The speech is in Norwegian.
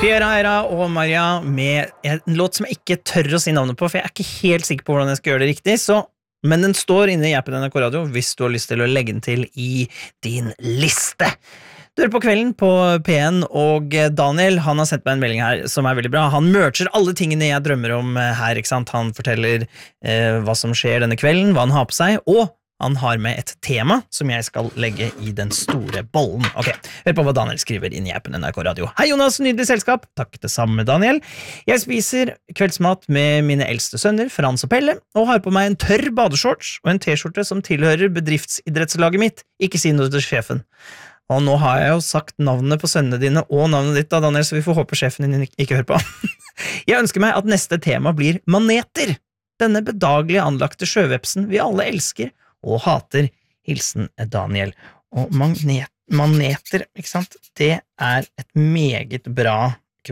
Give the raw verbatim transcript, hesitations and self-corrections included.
Fiera Eira og Maria med en låt som jeg ikke tør å si navnet på, for jeg er ikke helt sikker på hvordan jeg skal gjøre det riktig, så, men den står inne i appen N R K Radio hvis du har lyst til å legge den til i din liste. Du hører på Kvelden på P N, og Daniel, han har sendt meg en melding her som er veldig bra. Han merger alle tingene jeg drømmer om her, ikke sant? Han forteller eh, hva som skjer denne kvelden, hva han har på seg, og han har med et tema som jeg skal legge i den store bollen. Ok, hør på hva Daniel skriver inn i appen N R K Radio. Hei Jonas, nydelig selskap. Takk det samme, Daniel. Jeg spiser kveldsmat med mine eldste sønner, Frans og Pelle, og har på meg en tørr badeshorts og en t-skjorte som tilhører bedriftsidrettslaget mitt. Ikke si noe til sjefen. Og nå har jeg jo sagt navnet på sønnene dine og navnet ditt da, Daniel, så vi får håpe sjefen din ikke hører på. Jeg ønsker meg at neste tema blir maneter. Denne bedagelige anlagte sjøvepsen vi alle elsker og hater. Hilsen Daniel. Og magnet, maneter, ikke sant? Det er et meget bra